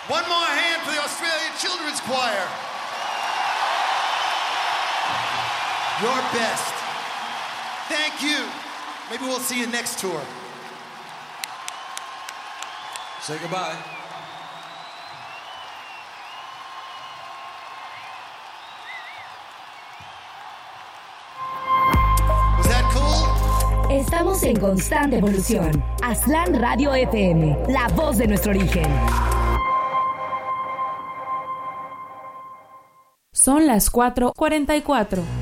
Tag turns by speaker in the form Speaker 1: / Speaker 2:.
Speaker 1: One more hand for the Australian Children's Choir. Your best. Thank you. Maybe we'll see you next tour.
Speaker 2: Say goodbye.
Speaker 1: Was that cool?
Speaker 3: Estamos en constante evolución. Aztlán Radio FM, la voz de nuestro origen.
Speaker 4: Son las 4:44.